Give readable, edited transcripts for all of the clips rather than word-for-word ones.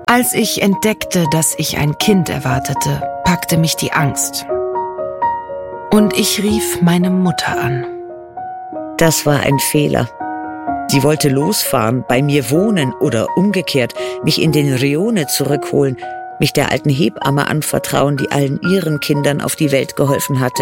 Als ich entdeckte, dass ich ein Kind erwartete, packte mich die Angst. Und ich rief meine Mutter an. Das war ein Fehler. Sie wollte losfahren, bei mir wohnen oder umgekehrt mich in den Rione zurückholen, mich der alten Hebamme anvertrauen, die allen ihren Kindern auf die Welt geholfen hatte.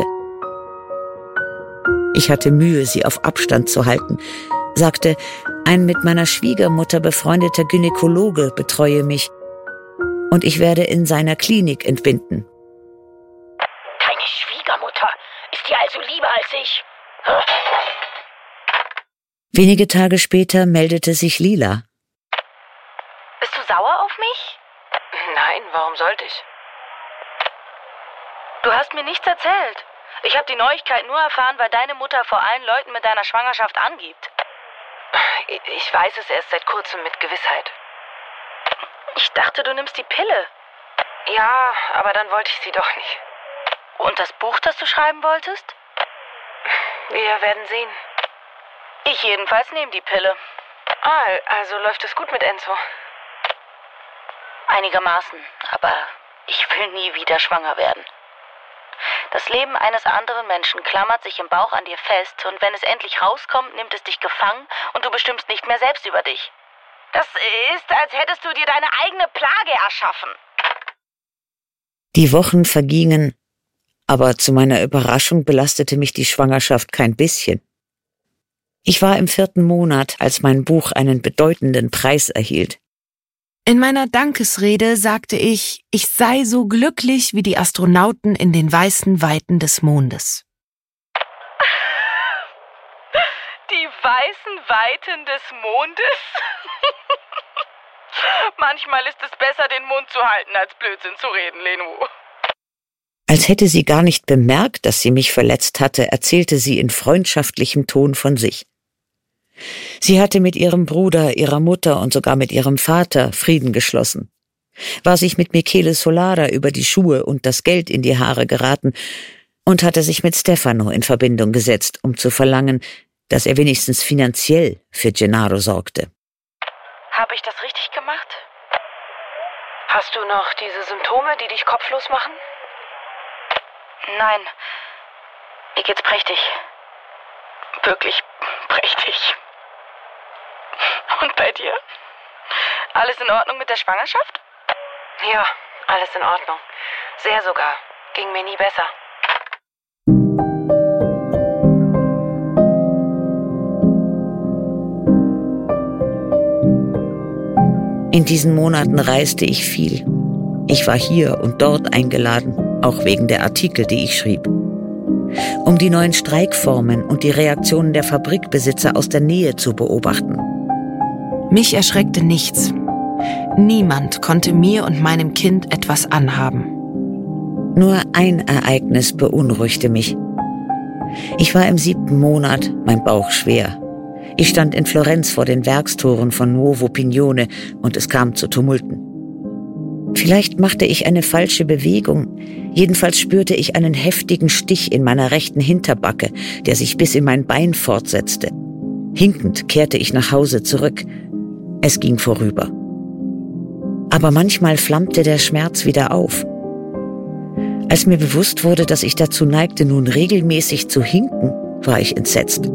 Ich hatte Mühe, sie auf Abstand zu halten, sagte, ein mit meiner Schwiegermutter befreundeter Gynäkologe betreue mich und ich werde in seiner Klinik entbinden. Deine Schwiegermutter ist dir also lieber als ich? Wenige Tage später meldete sich Lila. Bist du sauer auf mich? Nein, warum sollte ich? Du hast mir nichts erzählt. Ich habe die Neuigkeit nur erfahren, weil deine Mutter vor allen Leuten mit deiner Schwangerschaft angibt. Ich weiß es erst seit kurzem mit Gewissheit. Ich dachte, du nimmst die Pille. Ja, aber dann wollte ich sie doch nicht. Und das Buch, das du schreiben wolltest? Wir werden sehen. Ich jedenfalls nehme die Pille. Also läuft es gut mit Enzo? Einigermaßen, aber ich will nie wieder schwanger werden. Das Leben eines anderen Menschen klammert sich im Bauch an dir fest und wenn es endlich rauskommt, nimmt es dich gefangen und du bestimmst nicht mehr selbst über dich. Das ist, als hättest du dir deine eigene Plage erschaffen. Die Wochen vergingen, aber zu meiner Überraschung belastete mich die Schwangerschaft kein bisschen. Ich war im 4. Monat, als mein Buch einen bedeutenden Preis erhielt. In meiner Dankesrede sagte ich sei so glücklich wie die Astronauten in den weißen Weiten des Mondes. Die weißen Weiten des Mondes? Manchmal ist es besser, den Mund zu halten, als Blödsinn zu reden, Lenu. Als hätte sie gar nicht bemerkt, dass sie mich verletzt hatte, erzählte sie in freundschaftlichem Ton von sich. Sie hatte mit ihrem Bruder, ihrer Mutter und sogar mit ihrem Vater Frieden geschlossen, war sich mit Michele Solara über die Schuhe und das Geld in die Haare geraten und hatte sich mit Stefano in Verbindung gesetzt, um zu verlangen, dass er wenigstens finanziell für Gennaro sorgte. Habe ich das richtig gemacht? Hast du noch diese Symptome, die dich kopflos machen? Nein. Mir geht's prächtig. Wirklich prächtig. Und bei dir? Alles in Ordnung mit der Schwangerschaft? Ja, alles in Ordnung. Sehr sogar. Ging mir nie besser. In diesen Monaten reiste ich viel. Ich war hier und dort eingeladen, auch wegen der Artikel, die ich schrieb. Um die neuen Streikformen und die Reaktionen der Fabrikbesitzer aus der Nähe zu beobachten. Mich erschreckte nichts. Niemand konnte mir und meinem Kind etwas anhaben. Nur ein Ereignis beunruhigte mich. Ich war im 7. Monat, mein Bauch schwer. Ich stand in Florenz vor den Werkstoren von Nuovo Pignone und es kam zu Tumulten. Vielleicht machte ich eine falsche Bewegung. Jedenfalls spürte ich einen heftigen Stich in meiner rechten Hinterbacke, der sich bis in mein Bein fortsetzte. Hinkend kehrte ich nach Hause zurück. Es ging vorüber. Aber manchmal flammte der Schmerz wieder auf. Als mir bewusst wurde, dass ich dazu neigte, nun regelmäßig zu hinken, war ich entsetzt.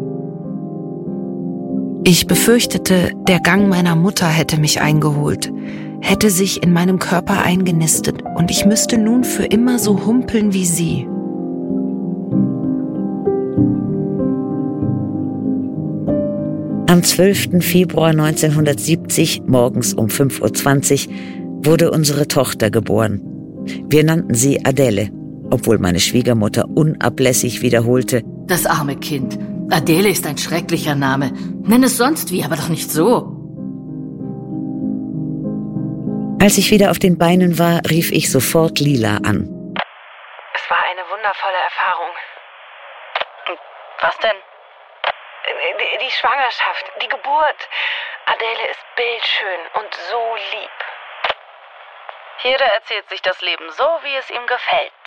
Ich befürchtete, der Gang meiner Mutter hätte mich eingeholt, hätte sich in meinem Körper eingenistet und ich müsste nun für immer so humpeln wie sie. Am 12. Februar 1970, morgens um 5:20 Uhr, wurde unsere Tochter geboren. Wir nannten sie Adele, obwohl meine Schwiegermutter unablässig wiederholte: Das arme Kind. Adele ist ein schrecklicher Name. Nenn es sonst wie, aber doch nicht so. Als ich wieder auf den Beinen war, rief ich sofort Lila an. Es war eine wundervolle Erfahrung. Was denn? Die Schwangerschaft, die Geburt. Adele ist bildschön und so lieb. Jeder erzählt sich das Leben so, wie es ihm gefällt.